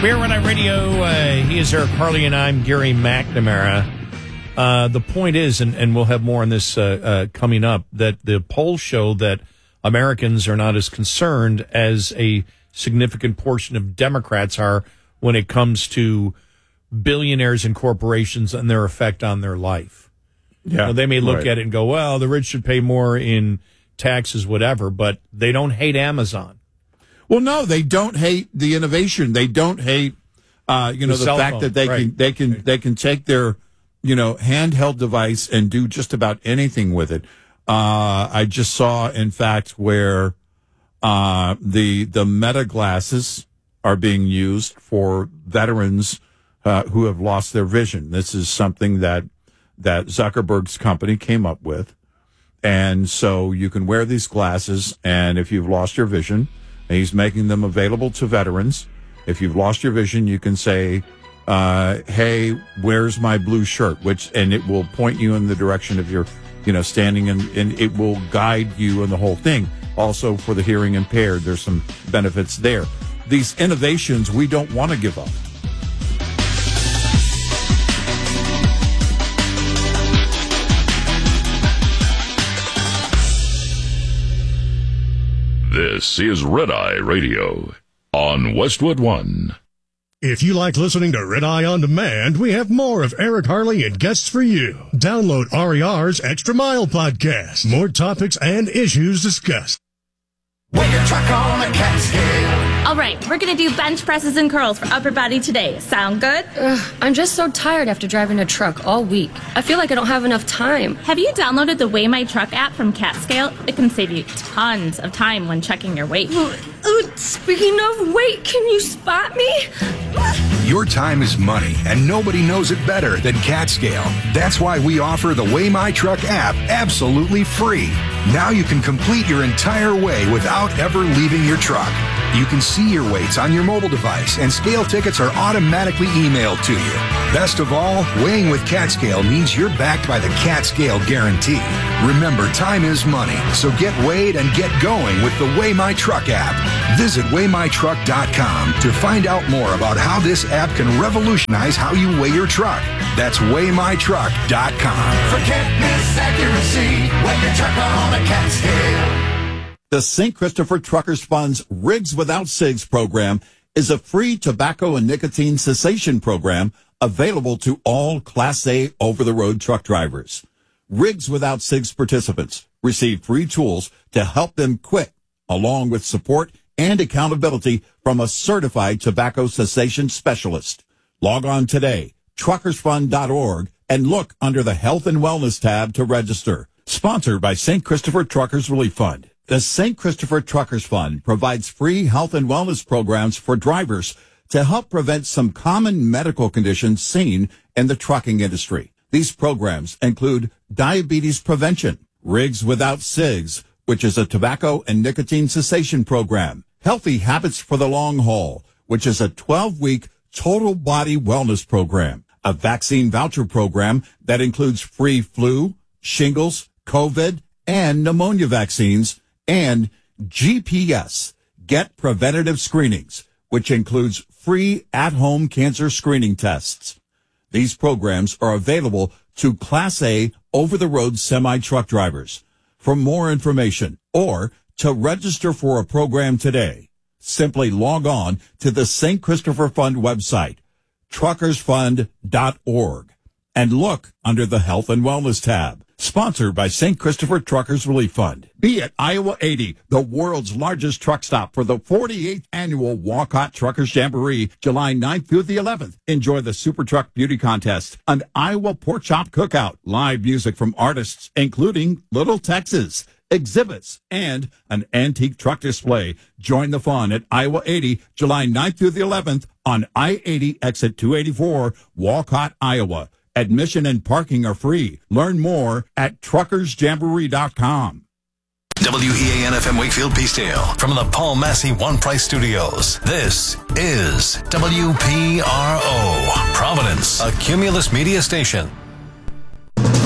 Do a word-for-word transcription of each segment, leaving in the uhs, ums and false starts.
Beer When I Radio, uh, he is Eric Harley, and I'm Gary McNamara. Uh, the point is, and, and we'll have more on this uh, uh, coming up, that the polls show that Americans are not as concerned as a significant portion of Democrats are when it comes to billionaires and corporations and their effect on their life. Yeah, now, they may look right. at it and go, well, the rich should pay more in taxes, whatever, but they don't hate Amazon. Well, no, they don't hate the innovation. They don't hate, uh, you know, the, the fact phone. that they right. can they can right. they can take their, you know, handheld device and do just about anything with it. Uh, I just saw, in fact, where uh, the the Meta glasses are being used for veterans uh, who have lost their vision. This is something that that Zuckerberg's company came up with, and so you can wear these glasses, and if you've lost your vision. He's making them available to veterans. If you've lost your vision, you can say, uh, hey, where's my blue shirt? Which, and it will point you in the direction of your, you know, standing, and, and it will guide you in the whole thing. Also, for the hearing impaired, there's some benefits there. These innovations we don't want to give up. This is Red Eye Radio on Westwood One. If you like listening to Red Eye On Demand, we have more of Eric Harley and guests for you. Download R E R's Extra Mile podcast. More topics and issues discussed. Weigh your truck on a cat scale. All right, we're going to do bench presses and curls for upper body today. Sound good? Ugh, I'm just so tired after driving a truck all week. I feel like I don't have enough time. Have you downloaded the Weigh My Truck app from CatScale? It can save you tons of time when checking your weight. Uh, uh, speaking of weight, can you spot me? Your time is money, and nobody knows it better than CatScale. That's why we offer the Weigh My Truck app absolutely free. Now you can complete your entire weigh without ever leaving your truck. You can see your weights on your mobile device, and scale tickets are automatically emailed to you. Best of all, weighing with CatScale means you're backed by the CatScale guarantee. Remember, time is money, so get weighed and get going with the Weigh My Truck app. Visit weigh my truck dot com to find out more about how this app can revolutionize how you weigh your truck. That's weigh my truck dot com. Forget miss accuracy. Weigh your truck on a cat scale. The Saint Christopher Truckers Fund's Rigs Without Cigs program is a free tobacco and nicotine cessation program available to all Class A over-the-road truck drivers. Rigs Without Cigs participants receive free tools to help them quit, along with support and accountability from a certified tobacco cessation specialist. Log on today, truckers fund dot org, and look under the Health and Wellness tab to register. Sponsored by Saint Christopher Truckers Relief Fund. The Saint Christopher Truckers Fund provides free health and wellness programs for drivers to help prevent some common medical conditions seen in the trucking industry. These programs include diabetes prevention, Rigs Without Cigs, which is a tobacco and nicotine cessation program, Healthy Habits for the Long Haul, which is a twelve-week total body wellness program, a vaccine voucher program that includes free flu, shingles, COVID, and pneumonia vaccines, and G P S, Get Preventative Screenings, which includes free at-home cancer screening tests. These programs are available to Class A over-the-road semi-truck drivers. For more information or to register for a program today, simply log on to the Saint Christopher Fund website, truckers fund dot org, and look under the Health and Wellness tab. Sponsored by Saint Christopher Truckers Relief Fund. Be at Iowa eighty, the world's largest truck stop for the forty-eighth annual Walcott Truckers Jamboree, July ninth through the eleventh. Enjoy the Super Truck Beauty Contest, an Iowa Pork Chop Cookout, live music from artists including Little Texas, exhibits, and an antique truck display. Join the fun at Iowa eighty, July ninth through the eleventh on I eighty exit two eighty-four, Walcott, Iowa. Admission and parking are free. Learn more at truckers jamboree dot com. W E A N F M Wakefield Peacedale from the Paul Massey One Price Studios. This is W P R O, Providence, a Cumulus media station.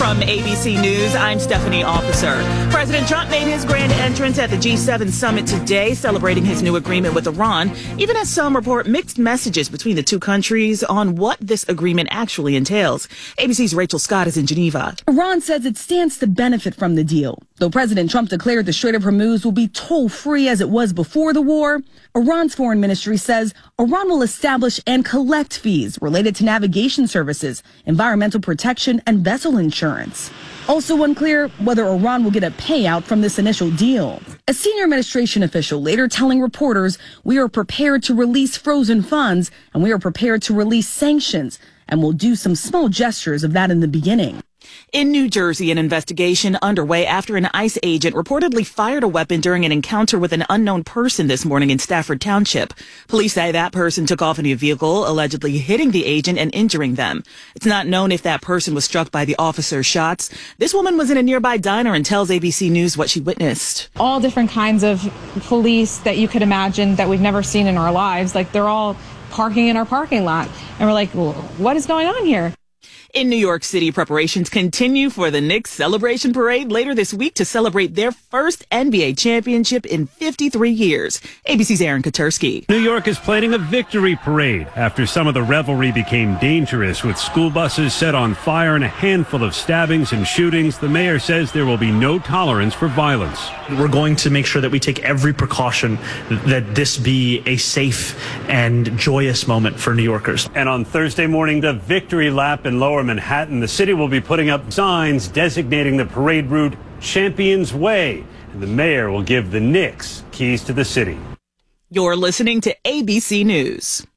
From A B C News, I'm Stephanie Officer. President Trump made his grand entrance at the G seven summit today, celebrating his new agreement with Iran, even as some report mixed messages between the two countries on what this agreement actually entails. A B C's Rachel Scott is in Geneva. Iran says it stands to benefit from the deal. Though President Trump declared the Strait of Hormuz will be toll-free as it was before the war, Iran's foreign ministry says Iran will establish and collect fees related to navigation services, environmental protection, and vessel insurance. Also unclear whether Iran will get a payout from this initial deal. A senior administration official later telling reporters, "We are prepared to release frozen funds and we are prepared to release sanctions, and we'll do some small gestures of that in the beginning." In New Jersey, an investigation underway after an ICE agent reportedly fired a weapon during an encounter with an unknown person this morning in Stafford Township. Police say that person took off in a vehicle, allegedly hitting the agent and injuring them. It's not known if that person was struck by the officer's shots. This woman was in a nearby diner and tells A B C News what she witnessed. All different kinds of police that you could imagine that we've never seen in our lives. Like, they're all parking in our parking lot. And we're like, well, what is going on here? In New York City, preparations continue for the Knicks celebration parade later this week to celebrate their first N B A championship in fifty-three years. A B C's Aaron Katursky. New York is planning a victory parade after some of the revelry became dangerous, with school buses set on fire and a handful of stabbings and shootings. The mayor says there will be no tolerance for violence. We're going to make sure that we take every precaution that this be a safe and joyous moment for New Yorkers. And on Thursday morning, the victory lap in Lower Manhattan, the city will be putting up signs designating the parade route Champions Way, and the mayor will give the Knicks keys to the city. You're listening to A B C News.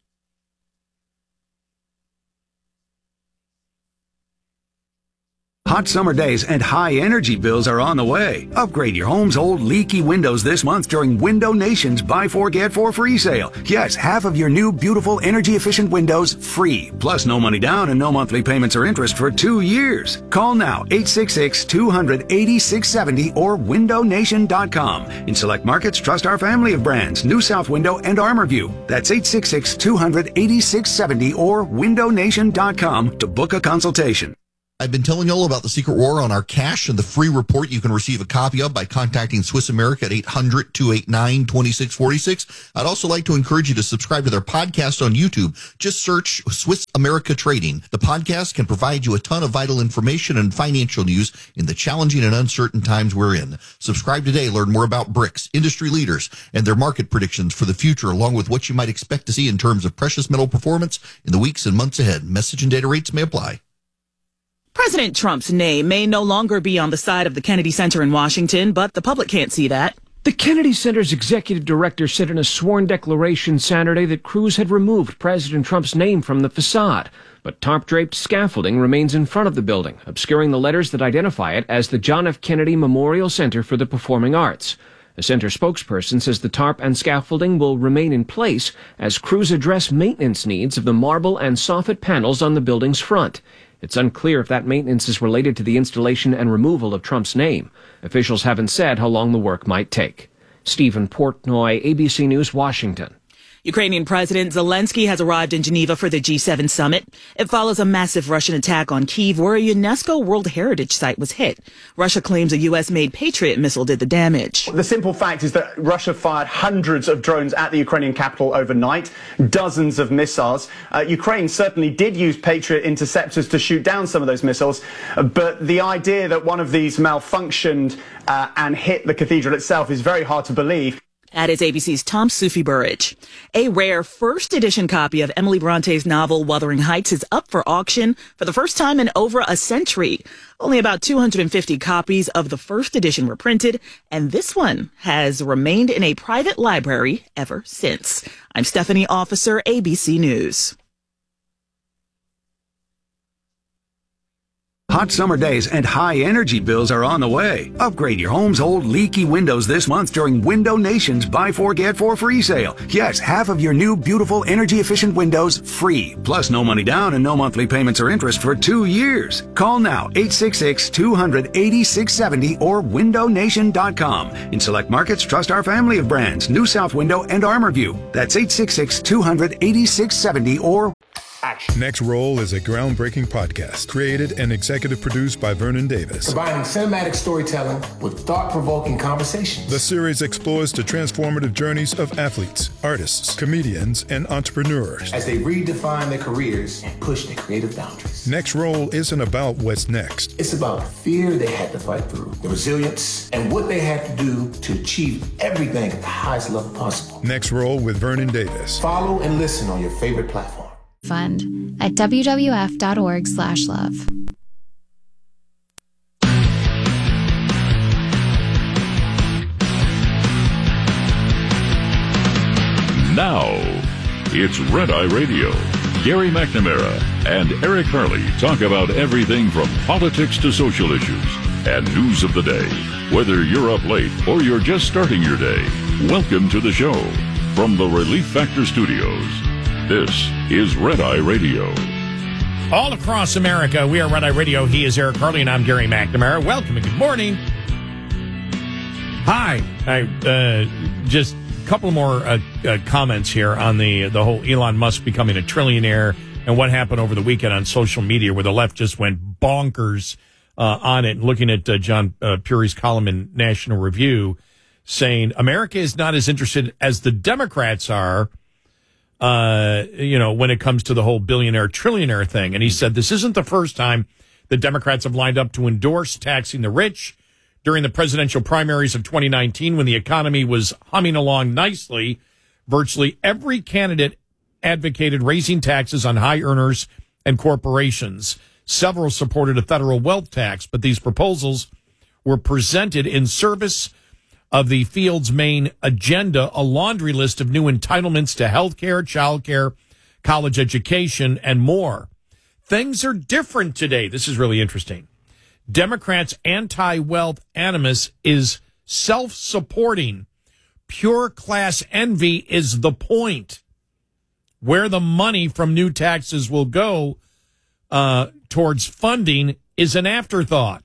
Hot summer days and high energy bills are on the way. Upgrade your home's old leaky windows this month during Window Nation's Buy Four Get Four free sale. Yes, half of your new beautiful energy efficient windows free. Plus no money down and no monthly payments or interest for two years. Call now eight six six, two hundred, eighty-six seventy or window nation dot com. In select markets, trust our family of brands, New South Window and ArmorView. That's eight six six, two hundred, eighty-six seventy or window nation dot com to book a consultation. I've been telling you all about the secret war on our cash and the free report you can receive a copy of by contacting Swiss America at eight hundred, two eight nine, two six four six. I'd also like to encourage you to subscribe to their podcast on YouTube. Just search Swiss America Trading. The podcast can provide you a ton of vital information and financial news in the challenging and uncertain times we're in. Subscribe today. Learn more about BRICS, industry leaders, and their market predictions for the future, along with what you might expect to see in terms of precious metal performance in the weeks and months ahead. Message and data rates may apply. President Trump's name may no longer be on the side of the Kennedy Center in Washington, but the public can't see that. The Kennedy Center's executive director said in a sworn declaration Saturday that Cruz had removed President Trump's name from the facade, but tarp-draped scaffolding remains in front of the building, obscuring the letters that identify it as the John F. Kennedy Memorial Center for the Performing Arts. A center spokesperson says the tarp and scaffolding will remain in place as crews address maintenance needs of the marble and soffit panels on the building's front. It's unclear if that maintenance is related to the installation and removal of Trump's name. Officials haven't said how long the work might take. Stephen Portnoy, A B C News, Washington. Ukrainian President Zelensky has arrived in Geneva for the G seven summit. It follows a massive Russian attack on Kyiv where a UNESCO World Heritage Site was hit. Russia claims a U S-made Patriot missile did the damage. The simple fact is that Russia fired hundreds of drones at the Ukrainian capital overnight, dozens of missiles. Uh, Ukraine certainly did use Patriot interceptors to shoot down some of those missiles, uh, but the idea that one of these malfunctioned uh, and hit the cathedral itself is very hard to believe. That is A B C's Tom Sufi-Burridge. A rare first edition copy of Emily Bronte's novel Wuthering Heights is up for auction for the first time in over a century. Only about two hundred fifty copies of the first edition were printed, and this one has remained in a private library ever since. I'm Stephanie Officer, A B C News. Hot summer days and high energy bills are on the way. Upgrade your home's old leaky windows this month during Window Nation's Buy Four Get Four free sale. Yes, half of your new beautiful energy efficient windows free. Plus no money down and no monthly payments or interest for two years. Call now eight six six, two hundred, eighty-six seventy or window nation dot com. In select markets, trust our family of brands, New South Window and ArmorView. That's eight six six, two hundred, eighty-six seventy or action. Next Roll is a groundbreaking podcast created and executive produced by Vernon Davis. Combining cinematic storytelling with thought-provoking conversations. The series explores the transformative journeys of athletes, artists, comedians, and entrepreneurs as they redefine their careers and push their creative boundaries. Next Roll isn't about what's next. It's about the fear they had to fight through, the resilience, and what they had to do to achieve everything at the highest level possible. Next Roll with Vernon Davis. Follow and listen on your favorite platform. Fund at W W F dot org slash love. Now, it's Red Eye Radio. Gary McNamara and Eric Harley talk about everything from politics to social issues and news of the day. Whether you're up late or you're just starting your day, welcome to the show. From the Relief Factor Studios, this is Red Eye Radio. All across America, we are Red Eye Radio. He is Eric Harley, and I'm Gary McNamara. Welcome and good morning. Hi. I, uh, just a couple more uh, uh, comments here on the, the whole Elon Musk becoming a trillionaire and what happened over the weekend on social media where the left just went bonkers uh, on it. Looking at uh, John uh, Puri's column in National Review saying America is not as interested as the Democrats are, uh, you know, when it comes to the whole billionaire trillionaire thing. And he said this isn't the first time the Democrats have lined up to endorse taxing the rich. During the presidential primaries of twenty nineteen, when the economy was humming along nicely, virtually every candidate advocated raising taxes on high earners and corporations. Several supported a federal wealth tax, but these proposals were presented in service of the field's main agenda, a laundry list of new entitlements to health care, child care, college education, and more. Things are different today. This is really interesting. Democrats' anti-wealth animus is self-supporting. Pure class envy is the point. Where the money from new taxes will go uh, towards funding is an afterthought.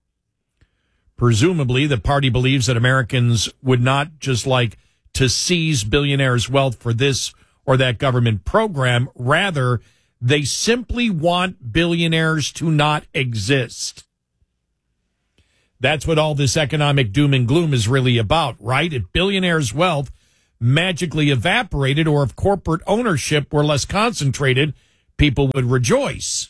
Presumably, the party believes that Americans would not just like to seize billionaires' wealth for this or that government program. Rather, they simply want billionaires to not exist. That's what all this economic doom and gloom is really about, right? If billionaires' wealth magically evaporated or if corporate ownership were less concentrated, people would rejoice.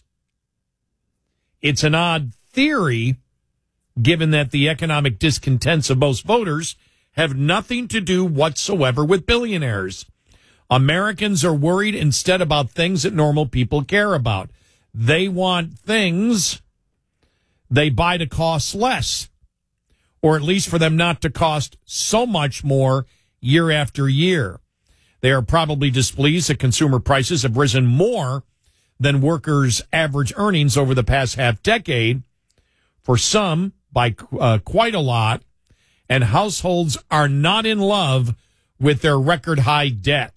It's an odd theory, given that the economic discontents of most voters have nothing to do whatsoever with billionaires. Americans are worried instead about things that normal people care about. They want things they buy to cost less, or at least for them not to cost so much more year after year. They are probably displeased that consumer prices have risen more than workers' average earnings over the past half decade, for some by uh, quite a lot, and households are not in love with their record high debt.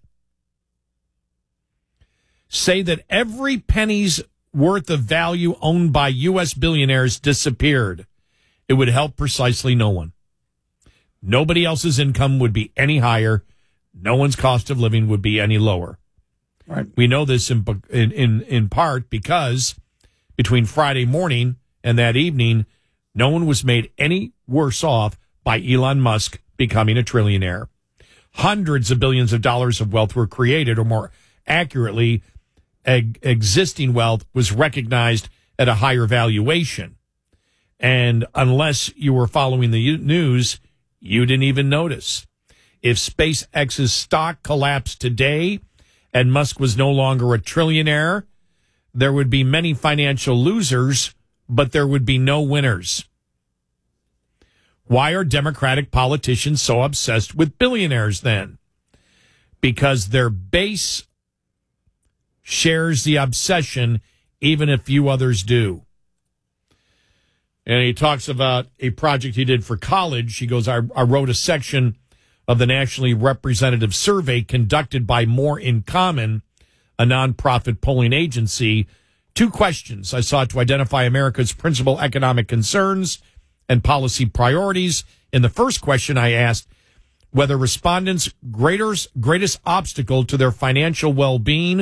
Say that every penny's worth of value owned by U S billionaires disappeared. It would help precisely no one. Nobody else's income would be any higher. No one's cost of living would be any lower. Right. We know this in, in, in, in part because between Friday morning and that evening, no one was made any worse off by Elon Musk becoming a trillionaire. Hundreds of billions of dollars of wealth were created, or more accurately, eg- existing wealth was recognized at a higher valuation. And unless you were following the news, you didn't even notice. If SpaceX's stock collapsed today and Musk was no longer a trillionaire, there would be many financial losers, but there would be no winners. Why are Democratic politicians so obsessed with billionaires then? Because their base shares the obsession, even if few others do. And he talks about a project he did for college. He goes, I, I wrote a section of the nationally representative survey conducted by More in Common, a nonprofit polling agency. Two questions I sought to identify America's principal economic concerns and policy priorities. In the first question, I asked whether respondents' greatest, greatest obstacle to their financial well-being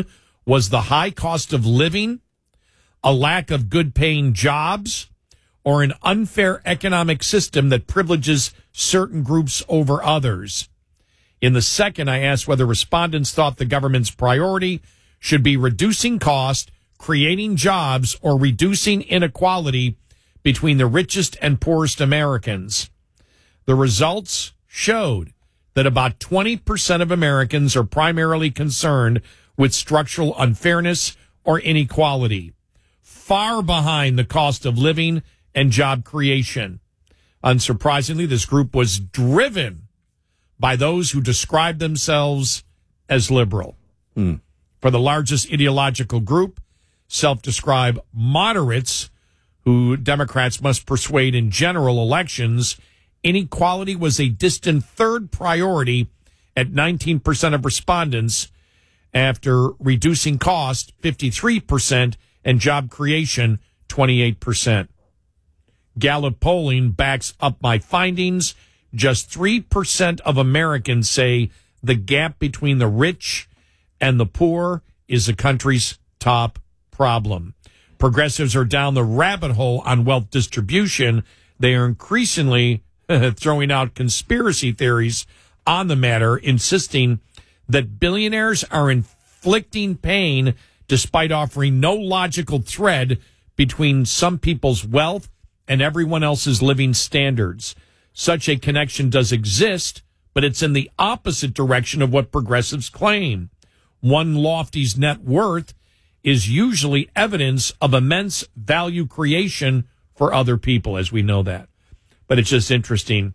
was the high cost of living, a lack of good-paying jobs, or an unfair economic system that privileges certain groups over others. In the second, I asked whether respondents thought the government's priority should be reducing cost, creating jobs, or reducing inequality between the richest and poorest Americans. The results showed that about twenty percent of Americans are primarily concerned with structural unfairness or inequality, far behind the cost of living and job creation. Unsurprisingly, this group was driven by those who describe themselves as liberal. Hmm. For the largest ideological group, self-described moderates, who Democrats must persuade in general elections, inequality was a distant third priority at nineteen percent of respondents, after reducing cost fifty-three percent and job creation twenty-eight percent. Gallup polling backs up my findings. Just three percent of Americans say the gap between the rich and the poor is the country's top problem. Progressives are down the rabbit hole on wealth distribution. They are increasingly throwing out conspiracy theories on the matter, insisting that billionaires are inflicting pain despite offering no logical thread between some people's wealth and everyone else's living standards. Such a connection does exist, but it's in the opposite direction of what progressives claim. One lofty's net worth is usually evidence of immense value creation for other people, as we know that. But it's just interesting.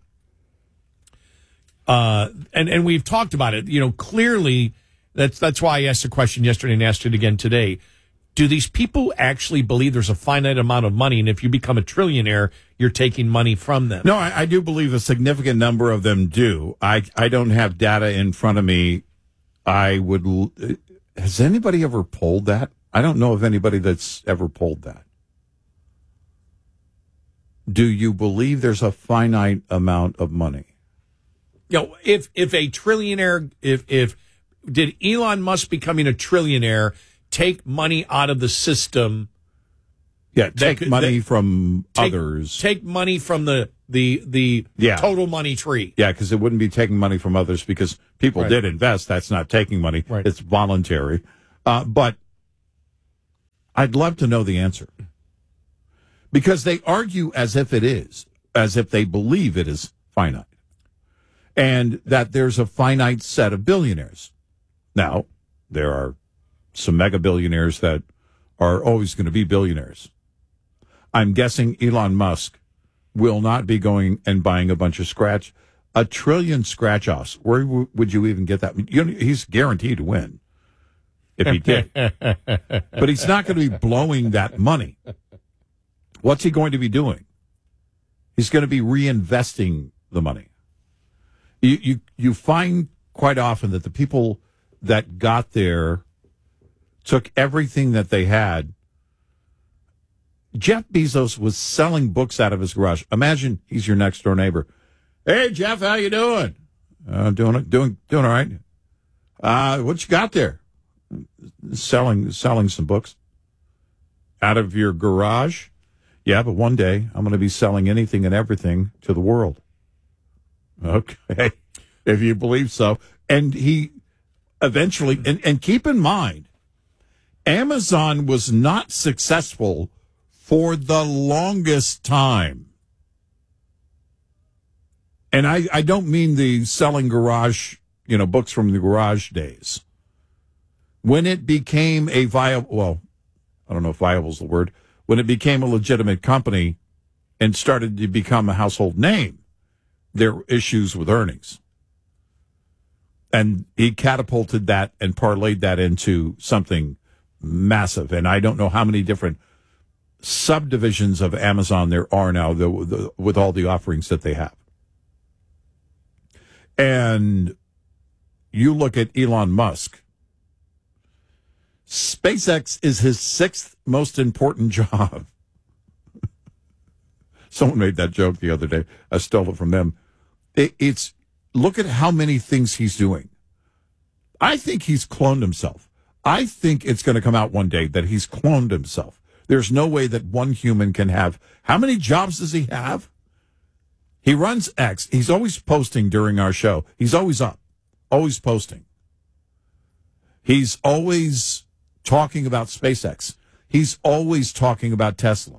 Uh, and, and we've talked about it. You know, clearly, that's, that's why I asked the question yesterday and asked it again today. Do these people actually believe there's a finite amount of money, and if you become a trillionaire, you're taking money from them? No, I, I do believe a significant number of them do. I, I don't have data in front of me. I would. Has anybody ever polled that? I don't know of anybody that's ever polled that. Do you believe there's a finite amount of money? You know, if if a trillionaire, if if did Elon Musk becoming a trillionaire take money out of the system? Yeah, take that, money that, from take, others. Take money from the the the yeah. total money tree. Yeah, because it wouldn't be taking money from others because people right. did invest. That's not taking money. Right. It's voluntary. Uh, but I'd love to know the answer. Because they argue as if it is, as if they believe it is finite. And that there's a finite set of billionaires. Now, there are some mega billionaires that are always going to be billionaires. I'm guessing Elon Musk will not be going and buying a bunch of scratch, a trillion scratch offs. Where w- would you even get that? You know, he's guaranteed to win if he did. But he's not going to be blowing that money. What's he going to be doing? He's going to be reinvesting the money. You, you, you find quite often that the people that got there took everything that they had. Jeff Bezos was selling books out of his garage. Imagine he's your next door neighbor. Hey, Jeff, how you doing? Uh, doing doing doing all right. Uh, what you got there? Selling selling some books out of your garage. Yeah, but one day I'm going to be selling anything and everything to the world. Okay, if you believe so. And he eventually, and, and keep in mind, Amazon was not successful for the longest time. And I, I don't mean the selling garage, you know, books from the garage days. When it became a viable, well, I don't know if viable is the word, when it became a legitimate company and started to become a household name, there were issues with earnings. And he catapulted that and parlayed that into something massive. And I don't know how many different subdivisions of Amazon there are now the, the, with all the offerings that they have. And you look at Elon Musk. SpaceX is his sixth most important job. Someone made that joke the other day. I stole it from them. It, it's look at how many things he's doing. I think he's cloned himself. I think it's going to come out one day that he's cloned himself. There's no way that one human can have. How many jobs does he have? He runs X. He's always posting during our show. He's always up, always posting. He's always talking about SpaceX. He's always talking about Tesla.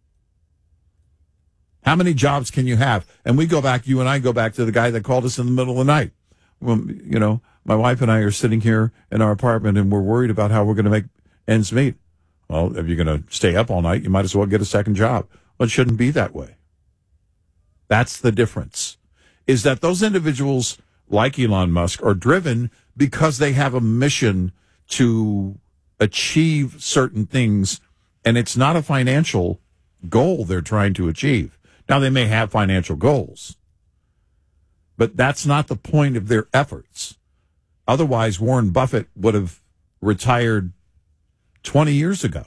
How many jobs can you have? And we go back, you and I go back to the guy that called us in the middle of the night. Well, you know, my wife and I are sitting here in our apartment and we're worried about how we're going to make ends meet. Well, if you're going to stay up all night, you might as well get a second job. Well, it shouldn't be that way. That's the difference, is that those individuals like Elon Musk are driven because they have a mission to achieve certain things, and it's not a financial goal they're trying to achieve. Now, they may have financial goals, but that's not the point of their efforts. Otherwise, Warren Buffett would have retired twenty years ago.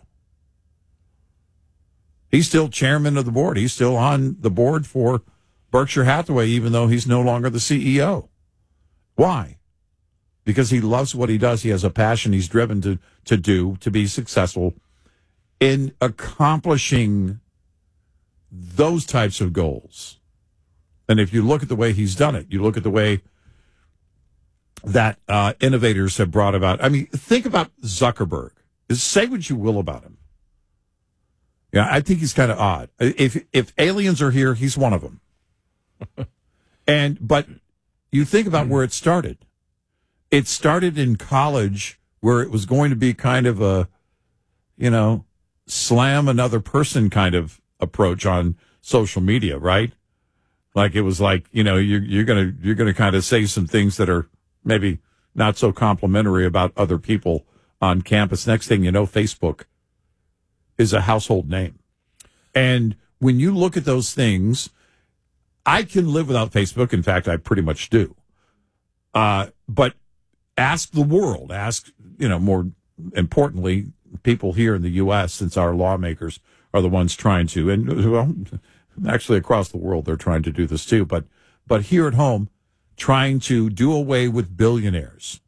He's still chairman of the board. He's still on the board for Berkshire Hathaway, even though he's no longer the C E O. Why? Because he loves what he does. He has a passion he's driven to, to do, to be successful in accomplishing those types of goals. And if you look at the way he's done it, you look at the way that uh, innovators have brought about. I mean, think about Zuckerberg. Say what you will about him. Yeah, I think he's kind of odd. If if aliens are here, he's one of them. And but you think about where it started. It started in college, where it was going to be kind of a, you know, slam another person kind of approach on social media, right? Like it was like, you know, you're you're gonna you're gonna kind of say some things that are maybe not so complimentary about other people on campus. Next thing you know, Facebook is a household name. And when you look at those things, I can live without Facebook. In fact, I pretty much do. Uh, but ask the world, ask, you know, more importantly, people here in the U S, since our lawmakers are the ones trying to, and well, actually across the world, they're trying to do this too. But, but here at home, trying to do away with billionaires.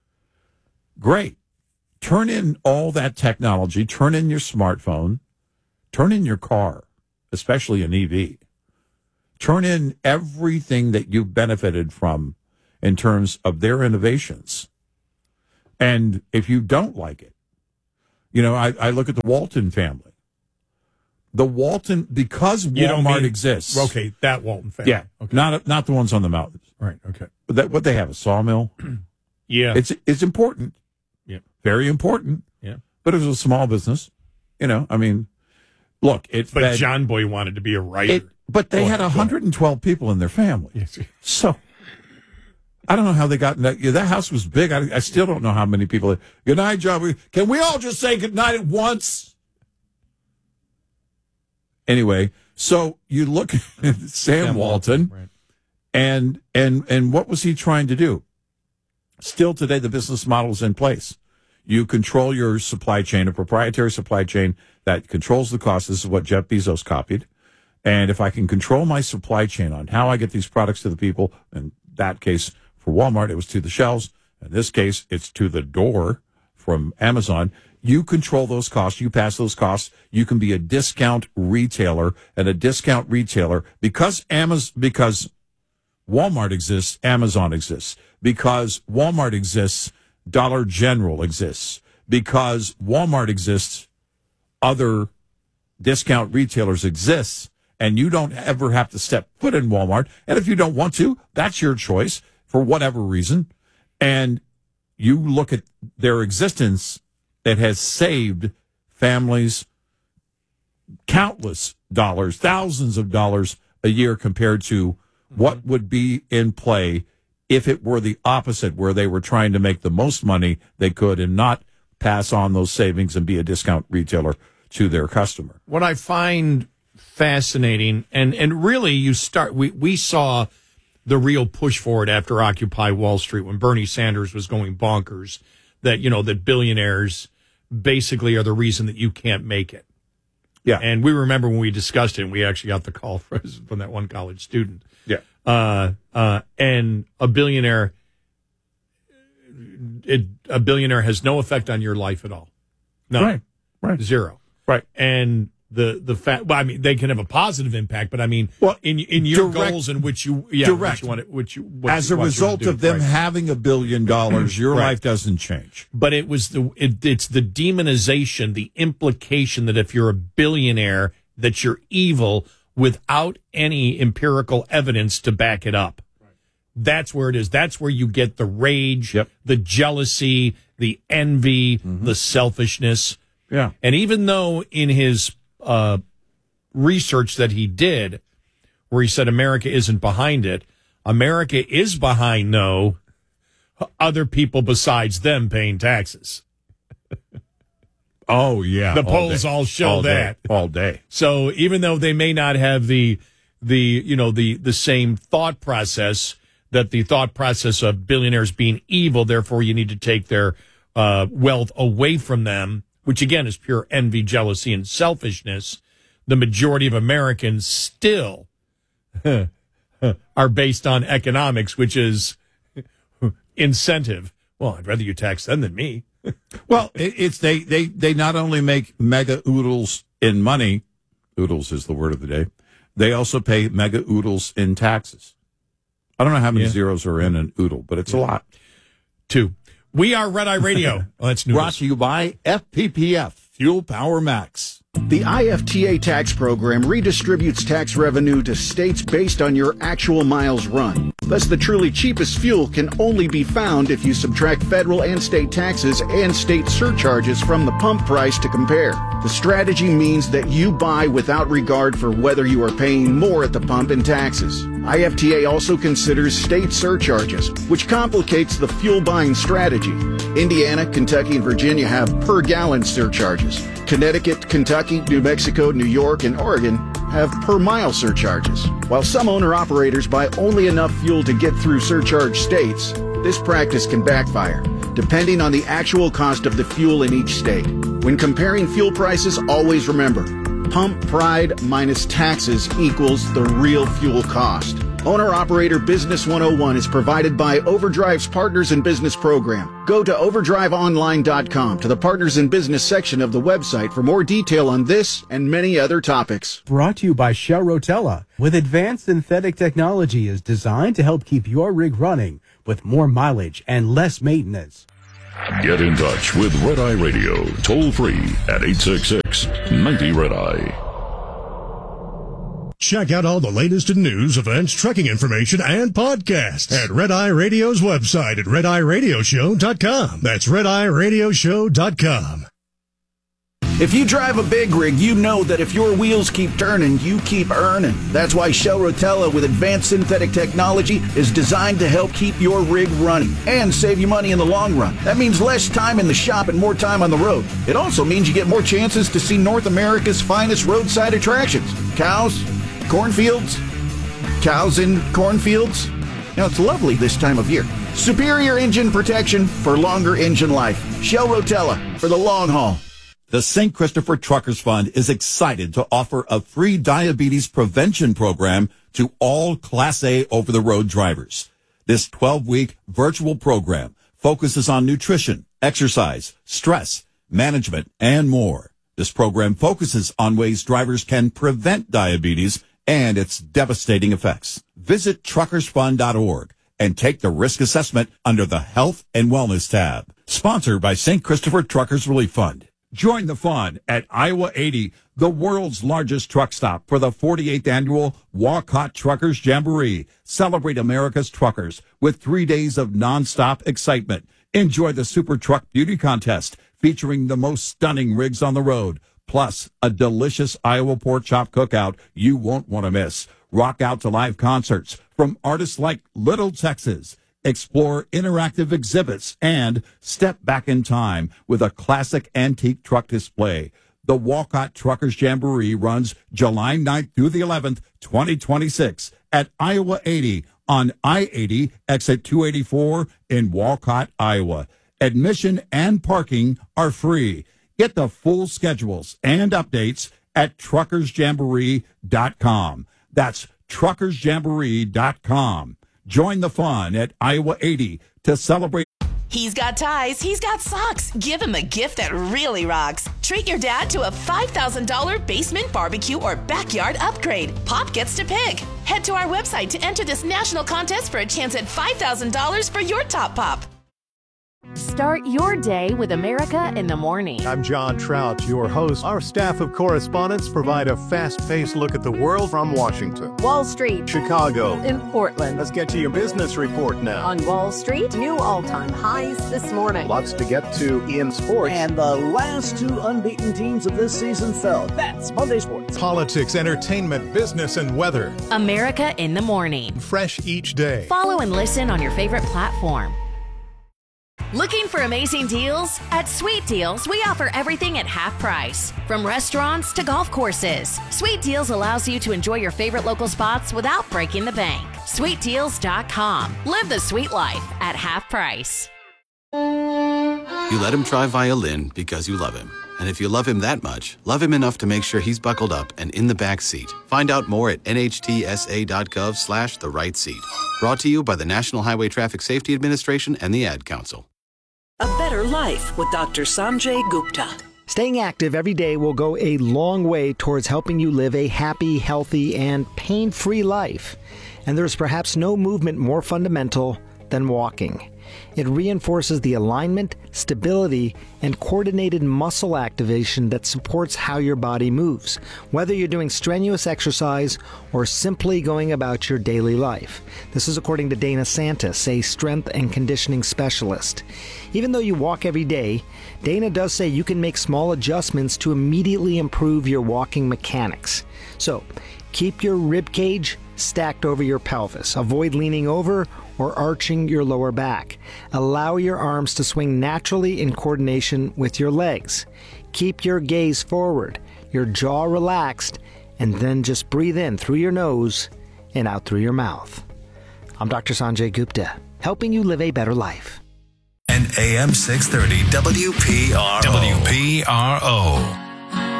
Great. Turn in all that technology, turn in your smartphone, turn in your car, especially an E V. Turn in everything that you've benefited from in terms of their innovations. And if you don't like it, you know, I, I look at the Walton family. The Walton, because Walmart exists. Okay, that Walton family. Yeah, okay. not not the ones on the mountains. Right, okay. But that, what they have, a sawmill. Yeah. It's it's important. Yeah. Very important. Yeah. But it was a small business. You know, I mean, look, it But fed, John Boy wanted to be a writer. It, but they Go had ahead, one hundred twelve people in their family. Yes. So I don't know how they got in that. Yeah, that house was big. I, I still don't know how many people. Good night, John. Can we all just say good night at once? Anyway, so you look at Sam, Sam Walton, right. and and and what was he trying to do? Still today, the business model is in place. You control your supply chain, a proprietary supply chain that controls the cost. This is what Jeff Bezos copied. And if I can control my supply chain on how I get these products to the people, in that case, for Walmart, it was to the shelves. In this case, it's to the door from Amazon. You control those costs. You pass those costs. You can be a discount retailer, and a discount retailer, because Amazon, because Walmart exists, Amazon exists. Because Walmart exists, Dollar General exists. Because Walmart exists, other discount retailers exist, and you don't ever have to step foot in Walmart. And if you don't want to, that's your choice for whatever reason. And you look at their existence, that has saved families countless dollars, thousands of dollars a year, compared to what would be in play if it were the opposite, where they were trying to make the most money they could and not pass on those savings and be a discount retailer to their customer. What I find fascinating, and, and really you start, we, we saw the real push for it after Occupy Wall Street, when Bernie Sanders was going bonkers, that, you know, that billionaires basically are the reason that you can't make it. Yeah. And we remember when we discussed it, and we actually got the call from that one college student. Yeah. Uh, uh, and a billionaire it, a billionaire has no effect on your life at all. No, right, right, zero, right. And the the fact, well, I mean, they can have a positive impact, but I mean, well, in in your direct, goals in which you, yeah, direct, which you want, to, which you, what, as a what result do, of them right. having a billion dollars, your right. life doesn't change. But it was the it, it's the demonization, the implication that if you're a billionaire, that you're evil without any empirical evidence to back it up. Right. That's where it is. That's where you get the rage, yep. the jealousy, the envy, mm-hmm. the selfishness. Yeah. And even though in his uh, research that he did, where he said America isn't behind it, America is behind, no, other people besides them paying taxes. Oh, yeah. The all polls day. all show all that. Day. All day. So even though they may not have the, the you know, the, the same thought process, that the thought process of billionaires being evil, therefore you need to take their uh, wealth away from them, which again is pure envy, jealousy, and selfishness, the majority of Americans still are based on economics, which is incentive. Well, I'd rather you tax them than me. Well, it, it's they, they, they not only make mega oodles in money, oodles is the word of the day, they also pay mega oodles in taxes. I don't know how many yeah. zeros are in an oodle, but it's yeah. a lot. Two. We are Red Eye Radio. Oh, that's news. Brought to you by F P P F, Fuel Power Max. The I F T A tax program redistributes tax revenue to states based on your actual miles run. Thus, the truly cheapest fuel can only be found if you subtract federal and state taxes and state surcharges from the pump price to compare. The strategy means that you buy without regard for whether you are paying more at the pump in taxes. I F T A also considers state surcharges, which complicates the fuel buying strategy. Indiana, Kentucky, and Virginia have per gallon surcharges. Connecticut, Kentucky, New Mexico, New York, and Oregon have per mile surcharges. While some owner-operators buy only enough fuel to get through surcharge states, this practice can backfire, depending on the actual cost of the fuel in each state. When comparing fuel prices, always remember, pump pride minus taxes equals the real fuel cost. Owner-Operator Business one oh one is provided by Overdrive's Partners in Business program. Go to overdrive online dot com to the Partners in Business section of the website for more detail on this and many other topics. Brought to you by Shell Rotella. With advanced synthetic technology is designed to help keep your rig running with more mileage and less maintenance. Get in touch with Red Eye Radio, toll free at eight six six, nine zero, Red Eye. Check out all the latest in news, events, trucking information, and podcasts at Red Eye Radio's website at red eye radio show dot com. That's red eye radio show dot com. If you drive a big rig, you know that if your wheels keep turning, you keep earning. That's why Shell Rotella with advanced synthetic technology is designed to help keep your rig running and save you money in the long run. That means less time in the shop and more time on the road. It also means you get more chances to see North America's finest roadside attractions. Cows, cornfields, cows in cornfields. Now, it's lovely this time of year. Superior engine protection for longer engine life. Shell Rotella for the long haul. The Saint Christopher Truckers Fund is excited to offer a free diabetes prevention program to all Class A over-the-road drivers. This twelve-week virtual program focuses on nutrition, exercise, stress, management, and more. This program focuses on ways drivers can prevent diabetes and its devastating effects. Visit truckers fund dot org and take the risk assessment under the Health and Wellness tab. Sponsored by Saint Christopher Truckers Relief Fund. Join the fun at Iowa eighty, the world's largest truck stop, for the forty-eighth annual Walcott Truckers Jamboree. Celebrate America's truckers with three days of nonstop excitement. Enjoy the Super Truck Beauty Contest featuring the most stunning rigs on the road, plus a delicious Iowa pork chop cookout you won't want to miss. Rock out to live concerts from artists like Little Texas. Explore interactive exhibits and step back in time with a classic antique truck display. The Walcott Truckers Jamboree runs July ninth through the eleventh, twenty twenty-six at Iowa eighty on I eighty, exit two eighty-four in Walcott, Iowa. Admission and parking are free. Get the full schedules and updates at truckers jamboree dot com. That's truckers jamboree dot com. Join the fun at Iowa eighty to celebrate. He's got ties, he's got socks. Give him a gift that really rocks. Treat your dad to a five thousand dollars basement barbecue or backyard upgrade. Pop gets to pick. Head to our website to enter this national contest for a chance at five thousand dollars for your top pop. Start your day with America in the Morning. I'm John Trout, your host. Our staff of correspondents provide a fast-paced look at the world from Washington, Wall Street, Chicago, in Portland. Let's get to your business report now. On Wall Street, new all-time highs this morning. Lots to get to in sports. And the last two unbeaten teams of this season fell. That's Monday Sports. Politics, entertainment, business, and weather. America in the Morning. Fresh each day. Follow and listen on your favorite platform. Looking for amazing deals? At Sweet Deals, we offer everything at half price. From restaurants to golf courses, Sweet Deals allows you to enjoy your favorite local spots without breaking the bank. sweet deals dot com. Live the sweet life at half price. You let him try violin because you love him. And if you love him that much, love him enough to make sure he's buckled up and in the back seat. Find out more at N H T S A dot gov slash the right seat. Brought to you by the National Highway Traffic Safety Administration and the Ad Council. A better life with Doctor Sanjay Gupta. Staying active every day will go a long way towards helping you live a happy, healthy, and pain-free life. And there's perhaps no movement more fundamental than walking. It reinforces the alignment, stability, and coordinated muscle activation that supports how your body moves, whether you're doing strenuous exercise or simply going about your daily life. This is according to Dana Santis, a strength and conditioning specialist. Even though you walk every day, Dana does say you can make small adjustments to immediately improve your walking mechanics. So, keep your rib cage stacked over your pelvis. Avoid leaning over or arching your lower back. Allow your arms to swing naturally in coordination with your legs. Keep your gaze forward, your jaw relaxed, and then just breathe in through your nose and out through your mouth. I'm Doctor Sanjay Gupta, helping you live a better life. And A M six thirty W P R O. W P R O.